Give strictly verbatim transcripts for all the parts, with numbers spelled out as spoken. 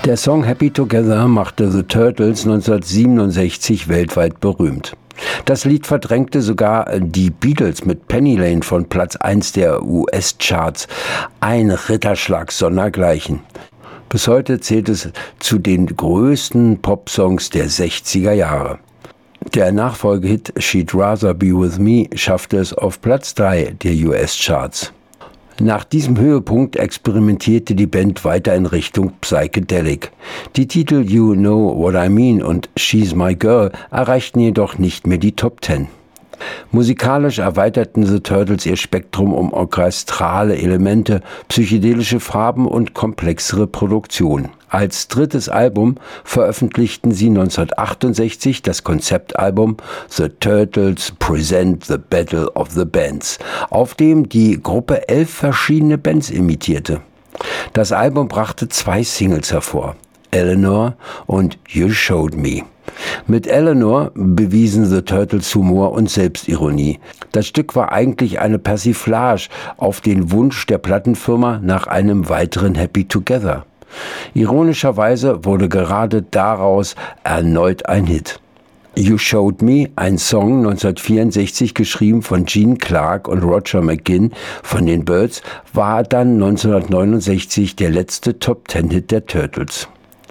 Der Song Happy Together machte The Turtles neunzehnhundertsiebenundsechzig weltweit berühmt. Das Lied verdrängte sogar die Beatles mit Penny Lane von Platz eins der U S-Charts. Ein Ritterschlag sondergleichen. Bis heute zählt es zu den größten Popsongs der sechziger Jahre. Der Nachfolgehit She'd Rather Be With Me schaffte es auf Platz drei der U S-Charts. Nach diesem Höhepunkt experimentierte die Band weiter in Richtung Psychedelic. Die Titel You Know What I Mean und She's My Girl erreichten jedoch nicht mehr die Top Ten. Musikalisch erweiterten The Turtles ihr Spektrum um orchestrale Elemente, psychedelische Farben und komplexere Produktion. Als drittes Album veröffentlichten sie neunzehnhundertachtundsechzig das Konzeptalbum The Turtles Present the Battle of the Bands, auf dem die Gruppe elf verschiedene Bands imitierte. Das Album brachte zwei Singles hervor: Eleanor und You Showed Me. Mit Eleanor bewiesen The Turtles Humor und Selbstironie. Das Stück war eigentlich eine Persiflage auf den Wunsch der Plattenfirma nach einem weiteren Happy Together. Ironischerweise wurde gerade daraus erneut ein Hit. You Showed Me, ein Song neunzehnhundertvierundsechzig geschrieben von Gene Clark und Roger McGuinn von den Byrds, war dann neunzehnhundertneunundsechzig der letzte Top-Ten-Hit der Turtles.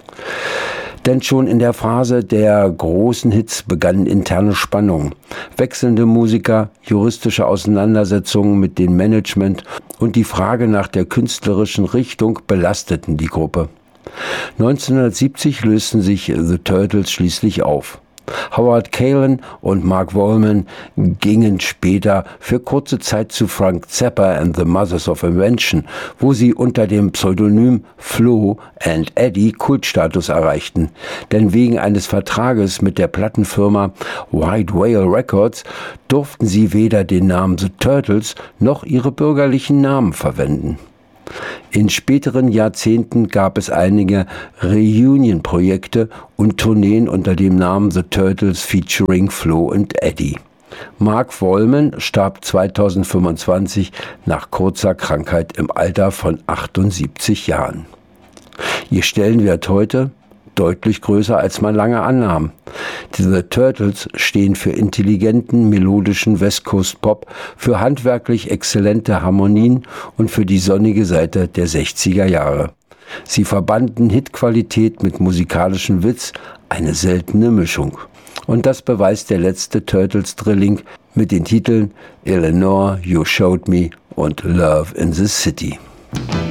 Denn schon in der Phase der großen Hits begannen interne Spannungen. Wechselnde Musiker, juristische Auseinandersetzungen mit dem Management und die Frage nach der künstlerischen Richtung belasteten die Gruppe. neunzehnhundertsiebzig lösten sich The Turtles schließlich auf. Howard Kaylan und Mark Wolman gingen später für kurze Zeit zu Frank Zappa and the Mothers of Invention, wo sie unter dem Pseudonym Flo and Eddie Kultstatus erreichten. Denn wegen eines Vertrages mit der Plattenfirma White Whale Records durften sie weder den Namen The Turtles noch ihre bürgerlichen Namen verwenden. In späteren Jahrzehnten gab es einige Reunion-Projekte und Tourneen unter dem Namen The Turtles featuring Flo and Eddie. Mark Wolman starb zweitausendfünfundzwanzig nach kurzer Krankheit im Alter von achtundsiebzig Jahren. Ihr Stellenwert heute? Deutlich größer, als man lange annahm. Die The Turtles stehen für intelligenten, melodischen West Coast Pop, für handwerklich exzellente Harmonien und für die sonnige Seite der sechziger Jahre. Sie verbanden Hitqualität mit musikalischem Witz, eine seltene Mischung. Und das beweist der letzte Turtles-Drilling mit den Titeln Eleanor, You Showed Me und Love in the City.